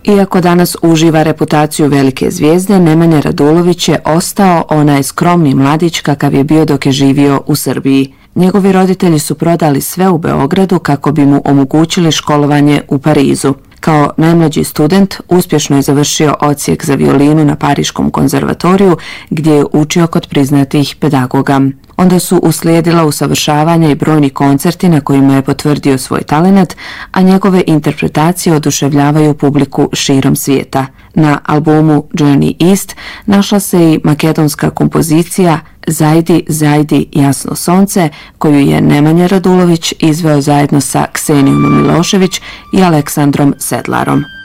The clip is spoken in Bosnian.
Iako danas uživa reputaciju velike zvijezde, Nemanja Radulović je ostao onaj skromni mladić kakav je bio dok je živio u Srbiji. Njegovi roditelji su prodali sve u Beogradu kako bi mu omogućili školovanje u Parizu. Kao najmlađi student uspješno je završio odsjek za violinu na Pariškom konzervatoriju gdje je učio kod priznatih pedagoga. Onda su uslijedila usavršavanja i brojni koncerti na kojima je potvrdio svoj talenat, a njegove interpretacije oduševljavaju publiku širom svijeta. Na albumu Journey East našla se i makedonska kompozicija Zajdi, zajdi, jasno sonce, koju je Nemanja Radulović izveo zajedno sa Ksenijom Milošević i Aleksandrom Sedlarom.